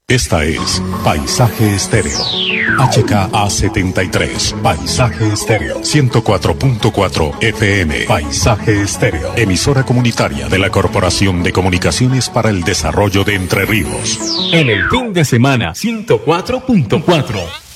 Esta es Paisaje Estéreo. HKA73. Paisaje Estéreo. 104.4 FM. Paisaje Estéreo. Emisora comunitaria de la Corporación de Comunicaciones para el Desarrollo de Entre Ríos. En el fin de semana, 104.4.